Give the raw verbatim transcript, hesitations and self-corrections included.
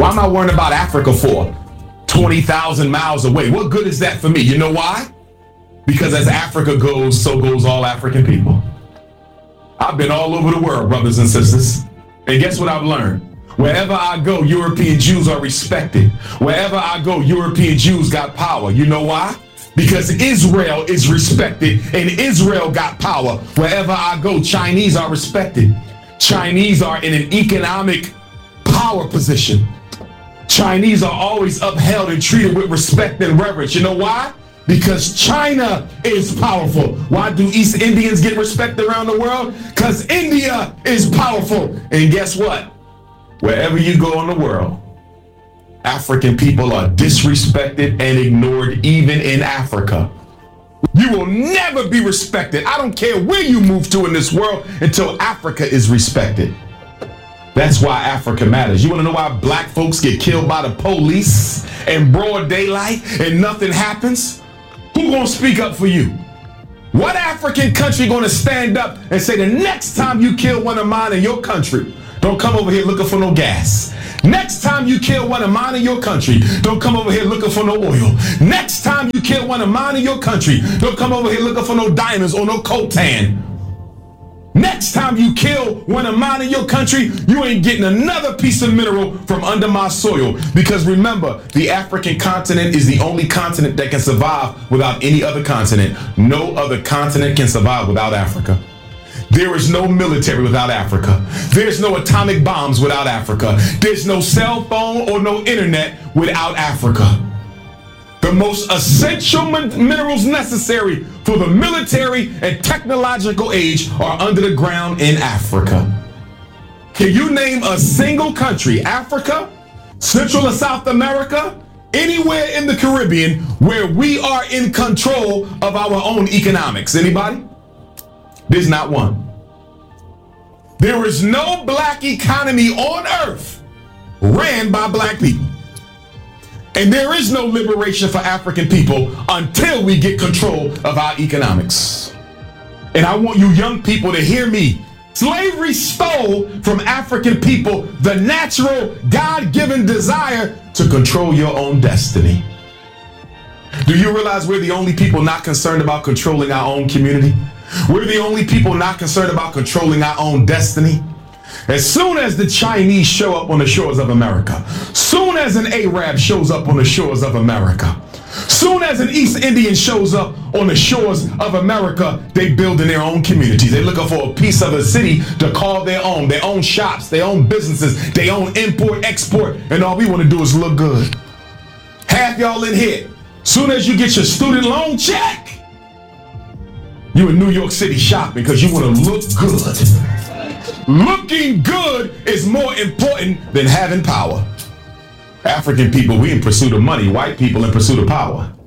Why am I worrying about Africa for? twenty thousand miles away. What good is that for me? You know why? Because as Africa goes, so goes all African people. I've been all over the world, brothers and sisters. And guess what I've learned? Wherever I go, European Jews are respected. Wherever I go, European Jews got power. You know why? Because Israel is respected and Israel got power. Wherever I go, Chinese are respected. Chinese are in an economic power position. Chinese are always upheld and treated with respect and reverence. You know why? Because China is powerful. Why do East Indians get respect around the world? Because India is powerful. And guess what? Wherever you go in the world, African people are disrespected and ignored, even in Africa. You will never be respected. I don't care where you move to in this world until Africa is respected. That's why Africa matters. You want to know why black folks get killed by the police in broad daylight and nothing happens? Who gonna speak up for you? What African country gonna stand up and say the next time you kill one of mine in your country, don't come over here looking for no gas. Next time you kill one of mine in your country, don't come over here looking for no oil. Next time you kill one of mine in your country, don't come over here looking for no diamonds or no coltan. Next time you kill one of mine in your country, you ain't getting another piece of mineral from under my soil. Because remember, the African continent is the only continent that can survive without any other continent. No other continent can survive without Africa. There is no military without Africa. There's no atomic bombs without Africa. There's no cell phone or no internet without Africa. The most essential min- minerals necessary for the military and technological age are under the ground in Africa. Can you name a single country, Africa, Central and South America, anywhere in the Caribbean, where we are in control of our own economics? Anybody? There's not one. There is no black economy on earth ran by black people. And there is no liberation for African people until we get control of our economics. And I want you young people to hear me. Slavery stole from African people the natural, God-given desire to control your own destiny. Do you realize we're the only people not concerned about controlling our own community? We're the only people not concerned about controlling our own destiny. As soon as the Chinese show up on the shores of America, soon as an Arab shows up on the shores of America, soon as an East Indian shows up on the shores of America, they build in their own communities. They're looking for a piece of a city to call their own, their own shops, their own businesses, their own import, export, and all we want to do is look good. Half y'all in here, soon as you get your student loan check, you in New York City shopping because you want to look good. Looking good is more important than having power. African people, we in pursuit of money. White people in pursuit of power.